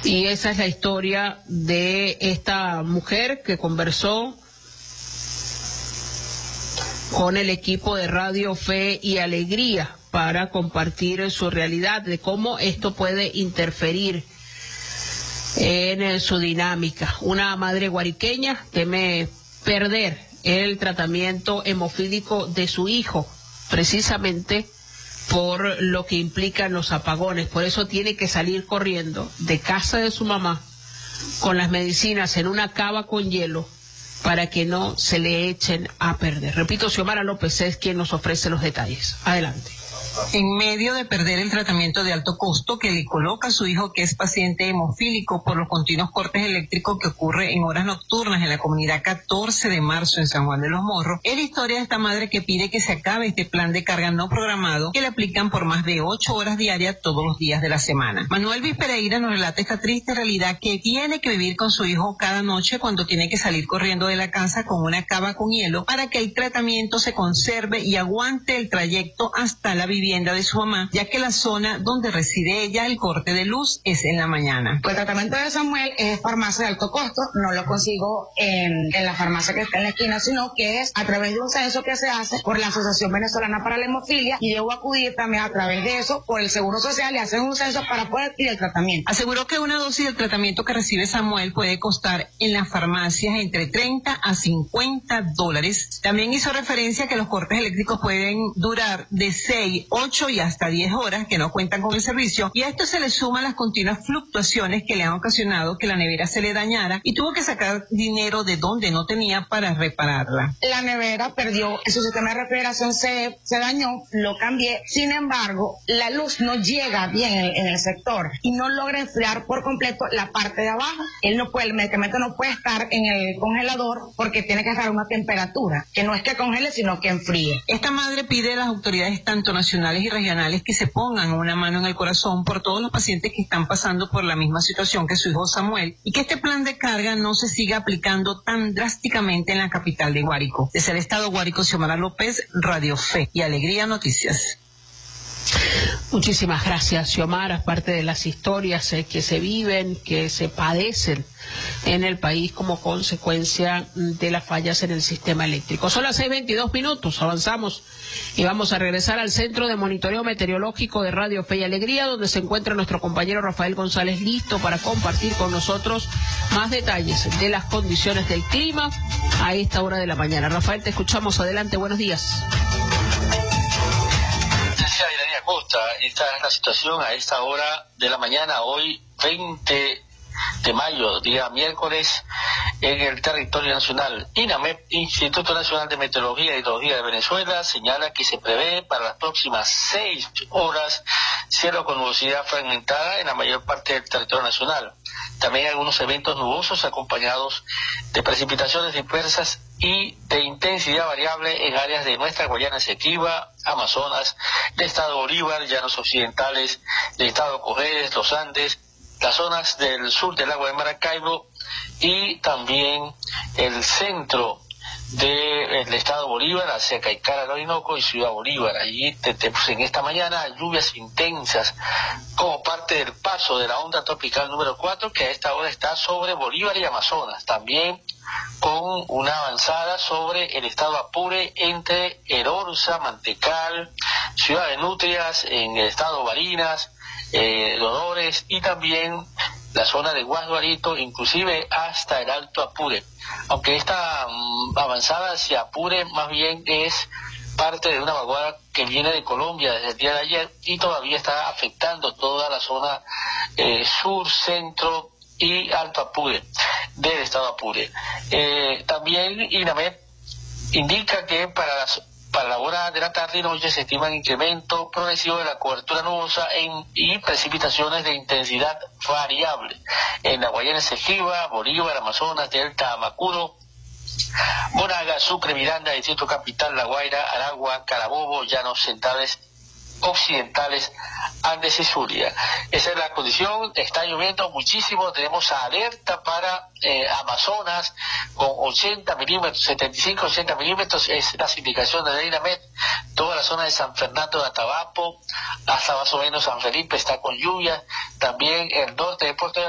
Y esa es la historia de esta mujer que conversó con el equipo de Radio Fe y Alegría para compartir su realidad de cómo esto puede interferir en su dinámica. Una madre guariqueña teme perder el tratamiento hemofílico de su hijo, precisamente por lo que implican los apagones. Por eso tiene que salir corriendo de casa de su mamá con las medicinas en una cava con hielo para que no se le echen a perder. Repito, Xiomara López es quien nos ofrece los detalles. Adelante. En medio de perder el tratamiento de alto costo que le coloca a su hijo, que es paciente hemofílico, por los continuos cortes eléctricos que ocurre en horas nocturnas en la comunidad 14 de marzo en San Juan de los Morros, es la historia de esta madre que pide que se acabe este plan de carga no programado que le aplican por más de 8 horas diarias todos los días de la semana. Manuel Pereira nos relata esta triste realidad que tiene que vivir con su hijo cada noche cuando tiene que salir corriendo de la casa con una cava con hielo para que el tratamiento se conserve y aguante el trayecto hasta la vivienda de su mamá, ya que la zona donde reside ella, el corte de luz es en la mañana. Pues el tratamiento de Samuel es farmacia de alto costo, no lo consigo en la farmacia que está en la esquina, sino que es a través de un censo que se hace por la Asociación Venezolana para la Hemofilia, y debo acudir también a través de eso por el Seguro Social y hacer un censo para poder adquirir el tratamiento. Aseguró que una dosis del tratamiento que recibe Samuel puede costar en las farmacias entre $30 a $50. También hizo referencia a que los cortes eléctricos pueden durar de 6, 8 y hasta 10 horas que no cuentan con el servicio, y a esto se le suman las continuas fluctuaciones que le han ocasionado que la nevera se le dañara y tuvo que sacar dinero de donde no tenía para repararla. La nevera perdió, su sistema de refrigeración se dañó, lo cambié, sin embargo, la luz no llega bien en el sector y no logra enfriar por completo la parte de abajo. El medicamento no puede estar en el congelador porque tiene que estar a una temperatura, que no es que congele, sino que enfríe. Esta madre pide a las autoridades tanto nacionales y regionales que se pongan una mano en el corazón por todos los pacientes que están pasando por la misma situación que su hijo Samuel, y que este plan de carga no se siga aplicando tan drásticamente en la capital de Guárico. Desde el estado Guárico, Xiomara López, Radio Fe y Alegría Noticias. Muchísimas gracias, Xiomara. Parte de las historias que se viven, que se padecen en el país como consecuencia de las fallas en el sistema eléctrico. Son las 6:22, avanzamos y vamos a regresar al Centro de Monitoreo Meteorológico de Radio Fe y Alegría, donde se encuentra nuestro compañero Rafael González listo para compartir con nosotros más detalles de las condiciones del clima a esta hora de la mañana. Rafael, te escuchamos. Adelante, buenos días. Costa, esta es la situación a esta hora de la mañana, hoy 20 de mayo, día miércoles, en el territorio nacional. INAMEP, Instituto Nacional de Meteorología y Hidrología de Venezuela, señala que se prevé para las próximas 6 horas cielo con nubosidad fragmentada en la mayor parte del territorio nacional. También algunos eventos nubosos acompañados de precipitaciones dispersas y de intensidad variable en áreas de nuestra Guayana Esequiba, Amazonas, del estado Bolívar, llanos occidentales del estado Cojedes, los Andes, las zonas del sur del lago de Maracaibo y también el centro del estado Bolívar hacia Caicara, Orinoco y Ciudad Bolívar. Allí en esta mañana lluvias intensas como parte del paso de la onda tropical número 4 que a esta hora está sobre Bolívar y Amazonas, también con una avanzada sobre el estado Apure entre Erorza, Mantecal, Ciudad de Nutrias, en el estado Barinas, Dolores y también la zona de Guasduarito, inclusive hasta el Alto Apure. Aunque esta avanzada hacia Apure más bien es parte de una vaguada que viene de Colombia desde el día de ayer y todavía está afectando toda la zona sur, centro y Alto Apure del estado Apure. También INAMED indica que para la hora de la tarde y noche se estima un incremento progresivo de la cobertura nubosa y precipitaciones de intensidad variable en la Guayana Esequiba, Bolívar, Amazonas, Delta, Amacuro, Monaga, Sucre, Miranda, Distrito Capital, La Guaira, Aragua, Carabobo, Llanos Centrales, Occidentales, Andes y Zulia. Esa es la condición. Está lloviendo muchísimo. Tenemos alerta para Amazonas con 80 milímetros, 75, 80 milímetros es las indicaciones de INAMED. Toda la zona de San Fernando de Atabapo hasta más o menos San Felipe está con lluvia. También el norte de Puerto